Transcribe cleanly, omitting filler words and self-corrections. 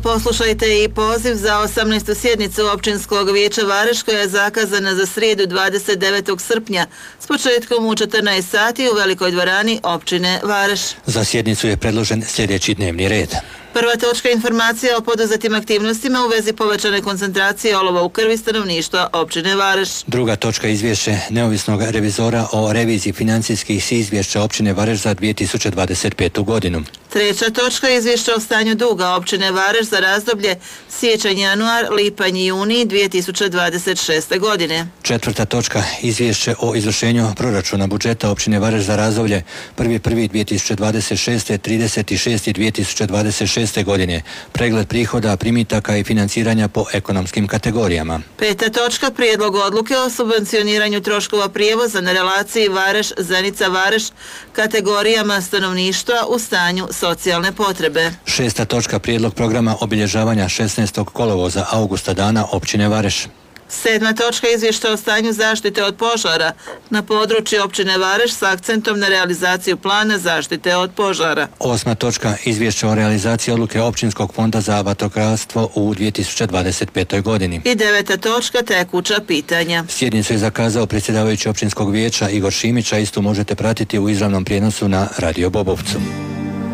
Poslušajte i poziv za 18. sjednicu Općinskog vijeća Vareš koja je zakazana za srijedu 29. srpnja s početkom u 14 sati u velikoj dvorani općine Vareš. Za sjednicu je predložen sljedeći dnevni red. Prva točka informacija o poduzetim aktivnostima u vezi povećane koncentracije olova u krvi stanovništva općine Vareš. Druga točka izvješće neovisnog revizora o reviziji financijskih izvješća općine Vareš za 2025. godinu. Treća točka izvješće o stanju duga općine Vareš za razdoblje siječanj-januar, lipanj-juni 2026. godine. Četvrta točka izvješće o izvršenju proračuna budžeta općine Vareš za razdoblje 1.1.2026. 30.6.2026. godine. Pregled prihoda, primitaka i financiranja po ekonomskim kategorijama. Peta točka prijedlog odluke o subvencioniranju troškova prijevoza na relaciji Vareš-Zenica-Vareš kategorijama stanovništva u stanju socijalne potrebe. Šesta točka prijedlog programa obilježavanja 16. kolovoza Augusta dana općine Vareš. Sedma točka izvješća o stanju zaštite od požara na području općine Vareš s akcentom na realizaciju plana zaštite od požara. Osma točka izvješća o realizaciji odluke Općinskog fonda za vatrogastvo u 2025. godini. I deveta točka tekuća pitanja. Sjednicu je zakazao predsjedavajući Općinskog vijeća Igor Šimić, a istu možete pratiti u izravnom prijenosu na Radio Bobovcu.